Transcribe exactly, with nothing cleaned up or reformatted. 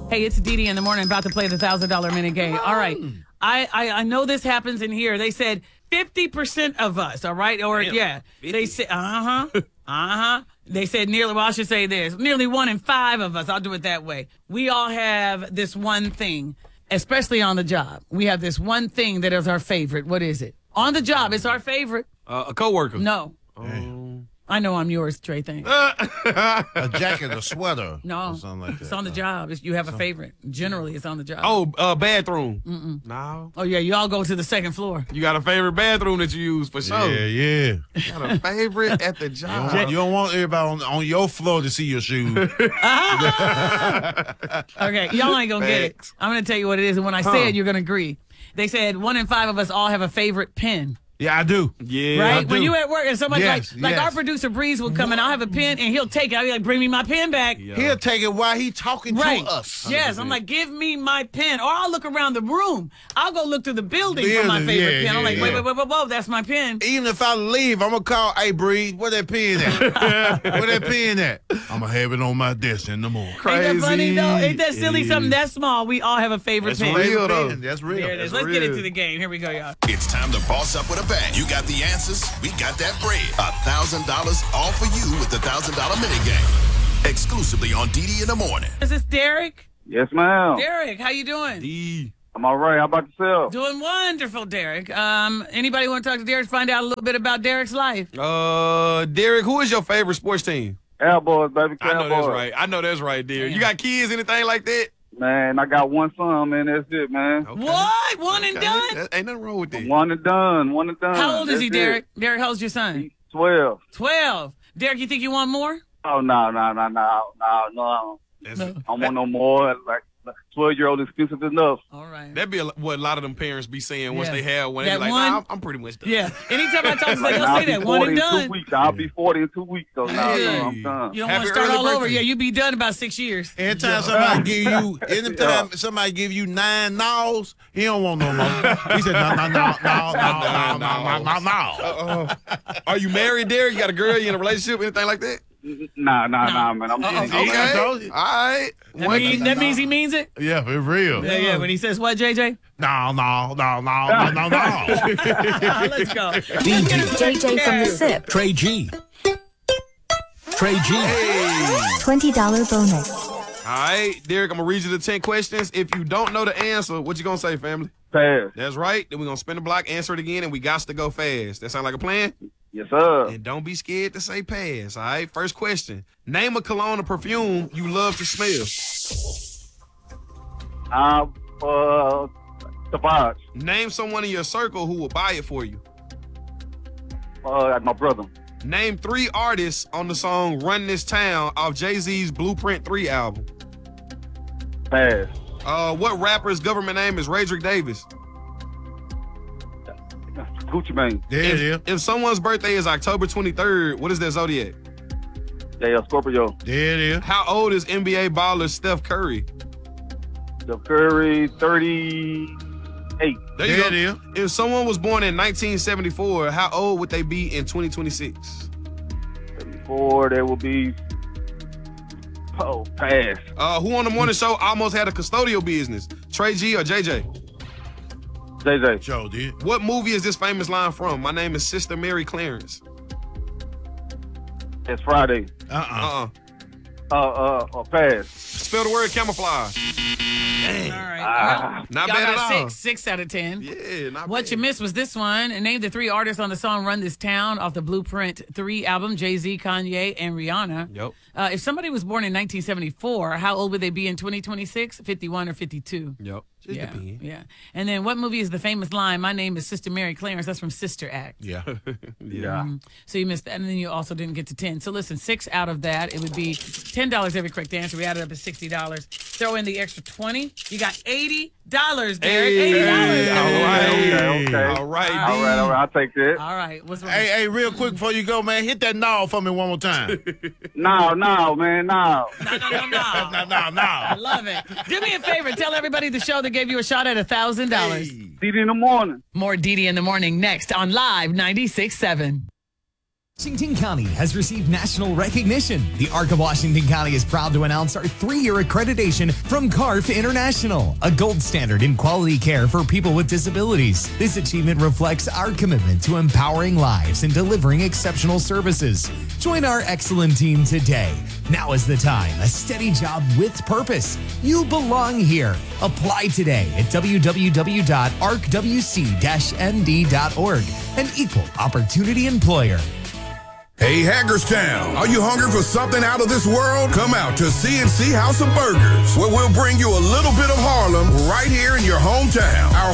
Hey, it's Dee Dee in the morning, about to play the one thousand dollar minute game. All right. I, I, I know this happens in here. They said fifty percent of us, all right? Or, Damn, yeah. fifty. They said, uh-huh, uh-huh. They said nearly, well, I should say this, nearly one in five of us, I'll do it that way. We all have this one thing, especially on the job. We have this one thing that is our favorite. What is it? On the job, it's our favorite. Uh, a coworker. No. Um, I know I'm yours, Trey, thanks. A jacket, a sweater. No, Or something like that. it's on the job. It's, you have a favorite. Generally, it's on the job. oh, uh, bathroom. Mm-mm. No. Oh, yeah, you all go to the second floor. You got a favorite bathroom that you use for sure. Yeah, yeah. You got a favorite at the You job. don't, you don't want everybody on, on your floor to see your shoes. Okay, y'all ain't gonna get it. Facts. I'm gonna tell you what it is, and when I say it, you're gonna agree. They said one in five of us all have a favorite pen. Yeah, I do. Yeah. Right? I When do. you at work and somebody Yes, like like yes. our producer Breeze will come and I'll have a pen and he'll take it. I'll be like, bring me my pen back. Yeah. He'll take it while he talking Right. to us. Yes, I'm like, give me my pen. Or I'll look around the room. I'll go look through the building for my Building, favorite yeah, pen. I'm like, yeah, wait, yeah. wait, wait, wait, whoa, that's my pen. Even if I leave, I'm going to call, hey, Bree, where that pen at? Where that pen at? I'm going to have it on my desk in the morning. Crazy. Ain't that funny though? Ain't that It silly? is. Something that small, we all have a favorite That's pen. real, though. Pen, That's real. There it is. That's Let's get real. into the game. Here we go, y'all. It's time to boss up with a bang. You got the answers. We got that bread. A thousand dollars all for you with the thousand dollar mini game. Exclusively on D D in the morning. Is this Derek? Yes, ma'am. Derek, how you doing? D. I'm all right. How about yourself? Doing wonderful, Derek. Um, anybody want to talk to Derek? Find out a little bit about Derek's life. Uh, Derek, who is your favorite sports team? Cowboys, baby. I know Cowboys. that's right. I know that's right, Derek. Damn. You got kids, anything like that? Man, I got one son, man. That's it, man. Okay. What? One and Okay. done? That- ain't nothing wrong with that. One and done. One and done. How old is That's he, it. Derek? Derek, how old's your son? He's twelve. Twelve. Derek, you think you want more? Oh, no, no, no, no, no, no. That's- I don't want no more. Like, twelve-year-old expensive enough. All right. That'd be a, what a lot of them parents be saying once Yeah. they have one. They That be like, one- nah, I'm, I'm pretty much done. Yeah. Anytime I talk to somebody, Like, they'll I'll say be that. One forty and in two done. weeks. I'll be forty in two weeks. So, no, Hey. no, I'm done. You don't Happy want to start early all over. birthday. Yeah, you be done about six years. Anytime somebody give you, anytime somebody give you nine nows, he don't want no more. He said, no, no, no, no, no, no, no, no, no, no. Uh, are you married, Derek? You got a girl? You in a relationship? Anything like that? Nah, nah, nah, man. I'm Uh-oh. busy. Okay. I told Okay. you. All right. That, What- mean- that means he means it? Yeah, for real. Yeah, yeah. When he says what, J J? No, no, no, no, no, no, no. Let's go. D J. J J from the SIP. Trey G. Trey G. twenty dollar bonus. All right, Derek, I'm going to read you the ten questions. If you don't know the answer, what you going to say, family? Pass. That's right. Then we're going to spin the block, answer it again, and we got to go fast. That sound like a plan? Yes, sir. And don't be scared to say pass, all right? First question. Name a cologne or perfume you love to smell. Um, uh, Savage. Name someone in your circle who will buy it for you. Uh, my brother. Name three artists on the song Run This Town off Jay-Z's Blueprint three album. Pass. Uh, what rapper's government name is Radrick Davis? Gucci Mane. There it is. If someone's birthday is October twenty-third, what is their zodiac? Yeah, Scorpio. There it is. How old is N B A baller Steph Curry? Steph Curry, thirty-eight. There you There go. it is. If someone was born in nineteen seventy-four, how old would they be in twenty twenty-six? seventy-four, there will be. Oh, pass. Uh, who on the morning show almost had a custodial business? Trey G or J J? J J. Joe did. What movie is this famous line from? My name is Sister Mary Clarence. It's Friday. Uh-uh. Uh-uh. Uh, uh, uh, pass. Spell the word camouflage. All right. Ah. Not Y'all bad got at all. six. Six out of ten. Yeah, not What bad. you missed was this one. And name the three artists on the song Run This Town off the Blueprint three album, Jay-Z, Kanye, and Rihanna. Yep. Uh, if somebody was born in nineteen seventy-four, how old would they be in twenty twenty-six? fifty-one or fifty-two? Yep. Just Yeah, depend. yeah. And then what movie is the famous line, my name is Sister Mary Clarence? That's from Sister Act. Yeah. Yeah. So you missed that. And then you also didn't get to ten. So listen, six out of that, it would be ten dollars every correct answer. We added up to sixty dollars. Throw in the extra twenty. You got eighty dollars, Derek. Hey. eighty dollars. All right. Okay, okay. All right, All right, all right. I'll take that. All right. What's wrong? Hey, hey, real quick before you go, man, hit that knob for me one more time. No, no, man, no. No, no, no, no. no, no, I no. love it. Do me a favor. Tell everybody the show that gave you a shot at one thousand dollars. D D in the morning. More D D in the morning next on Live ninety-six point seven. Washington County has received national recognition. The Arc of Washington County is proud to announce our three-year accreditation from C A R F International, a gold standard in quality care for people with disabilities. This achievement reflects our commitment to empowering lives and delivering exceptional services. Join our excellent team today. Now is the time. A steady job with purpose. You belong here. Apply today at w w w dot arc w c dash m d dot org. An equal opportunity employer. Hey, Hagerstown, are you hungry for something out of this world? Come out to C and C House of Burgers, where we'll bring you a little bit of Harlem right here in your hometown. Our